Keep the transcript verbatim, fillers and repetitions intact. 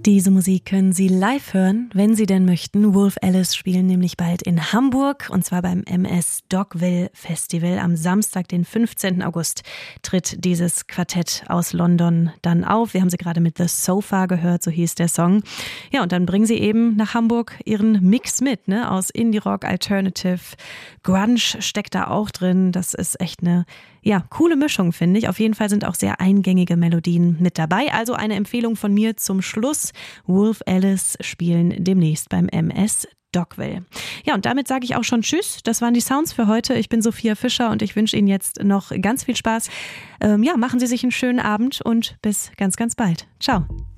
Diese Musik können Sie live hören, wenn Sie denn möchten. Wolf Alice spielen nämlich bald in Hamburg und zwar beim M S Dogville Festival. Am Samstag, den fünfzehnten August, tritt dieses Quartett aus London dann auf. Wir haben sie gerade mit The Sofa gehört, so hieß der Song. Ja, und dann bringen sie eben nach Hamburg ihren Mix mit, ne? Aus Indie-Rock, Alternative, Grunge steckt da auch drin. Das ist echt eine ja, coole Mischung, finde ich. Auf jeden Fall sind auch sehr eingängige Melodien mit dabei. Also eine Empfehlung von mir zum Schluss. Wolf Alice spielen demnächst beim M S Dogville. Ja, und damit sage ich auch schon Tschüss. Das waren die Sounds für heute. Ich bin Sophia Fischer und ich wünsche Ihnen jetzt noch ganz viel Spaß. Ähm, ja, machen Sie sich einen schönen Abend und bis ganz, ganz bald. Ciao.